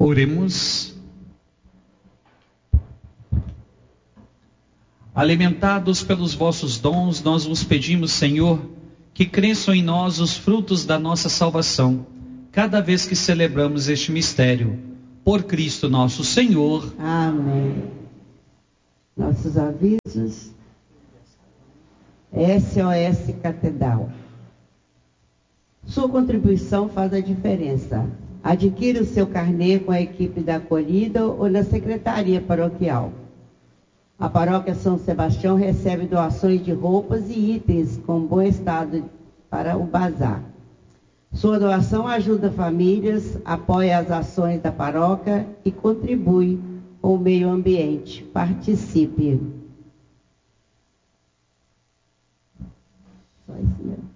Oremos. Alimentados pelos vossos dons, nós vos pedimos, Senhor, que cresçam em nós os frutos da nossa salvação, cada vez que celebramos este mistério. Por Cristo nosso Senhor. Amém. Nossos avisos. SOS Catedral. Sua contribuição faz a diferença. Adquira o seu carnê com a equipe da acolhida ou na secretaria paroquial. A paróquia São Sebastião recebe doações de roupas e itens com bom estado para o bazar. Sua doação ajuda famílias, apoia as ações da paróquia e contribui com o meio ambiente. Participe. Só isso mesmo.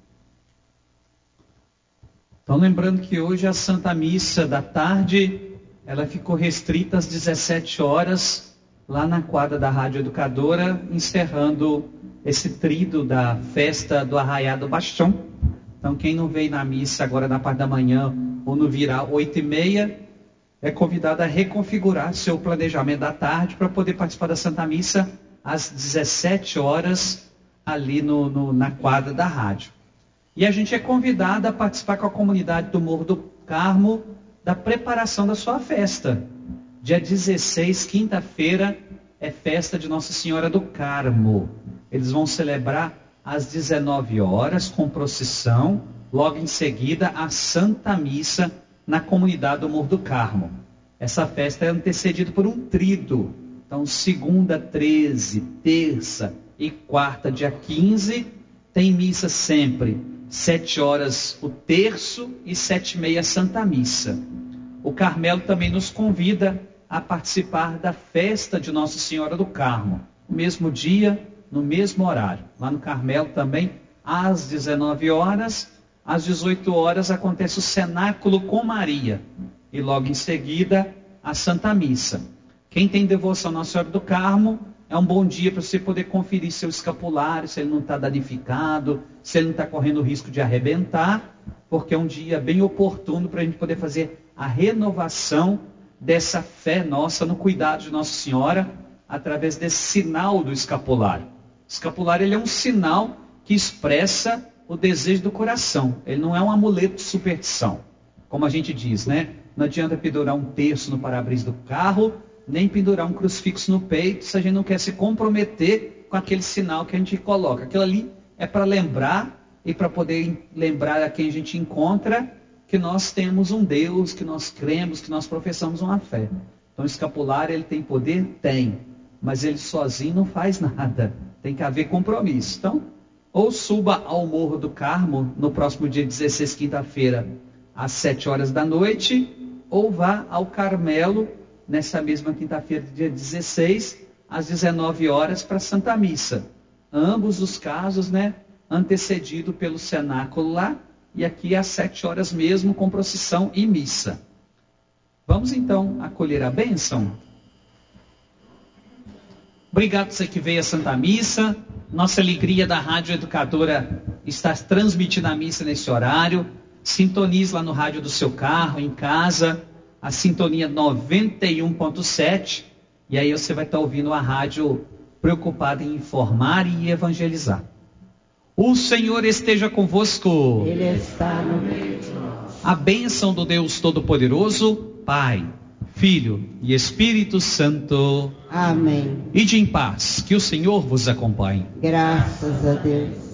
Então, lembrando que hoje a Santa Missa da tarde, ela ficou restrita às 17 horas, lá na quadra da Rádio Educadora, encerrando esse tríduo da festa do Arraiá do Bastião. Então, quem não veio na missa agora na parte da manhã, ou no virar 8h30, é convidado a reconfigurar seu planejamento da tarde para poder participar da Santa Missa às 17 horas, ali na quadra da rádio. E a gente é convidado a participar com a comunidade do Morro do Carmo da preparação da sua festa. Dia 16, quinta-feira, é festa de Nossa Senhora do Carmo. Eles vão celebrar às 19 horas com procissão, logo em seguida a Santa Missa na comunidade do Morro do Carmo. Essa festa é antecedida por um tríduo. Então, segunda, 13, terça e quarta, dia 15, tem missa sempre. 7 horas o terço e 7h30 Santa Missa. O Carmelo também nos convida a participar da festa de Nossa Senhora do Carmo. No mesmo dia, no mesmo horário. Lá no Carmelo também, às 19 horas, às 18 horas acontece o cenáculo com Maria. E logo em seguida, a Santa Missa. Quem tem devoção a Nossa Senhora do Carmo, é um bom dia para você poder conferir seu escapulário, se ele não está danificado, se ele não está correndo o risco de arrebentar, porque é um dia bem oportuno para a gente poder fazer a renovação dessa fé nossa no cuidado de Nossa Senhora, através desse sinal do escapulário. O escapulário, ele é um sinal que expressa o desejo do coração. Ele não é um amuleto de superstição, como a gente diz, né? Não adianta pendurar um terço no para-brisa do carro, nem pendurar um crucifixo no peito, se a gente não quer se comprometer com aquele sinal que a gente coloca. Aquilo ali é para lembrar e para poder lembrar a quem a gente encontra que nós temos um Deus, que nós cremos, que nós professamos uma fé. Então o escapulário, ele tem poder? Tem. Mas ele sozinho não faz nada. Tem que haver compromisso. Então, ou suba ao Morro do Carmo, no próximo dia 16, quinta-feira, às 7 horas da noite, ou vá ao Carmelo, nessa mesma quinta-feira, dia 16, às 19 horas, para a Santa Missa. Ambos os casos, né, antecedido pelo cenáculo lá, e aqui às 7 horas mesmo, com procissão e missa. Vamos então acolher a bênção? Obrigado por você que veio à Santa Missa. Nossa alegria da Rádio Educadora está transmitindo a missa nesse horário. Sintonize lá no rádio do seu carro, em casa, a sintonia 91.7, e aí você vai estar ouvindo a rádio preocupada em informar e evangelizar. O Senhor esteja convosco. Ele está no meio de nós. A bênção do Deus Todo-Poderoso, Pai, Filho e Espírito Santo. Amém. Ide em paz, que o Senhor vos acompanhe. Graças a Deus.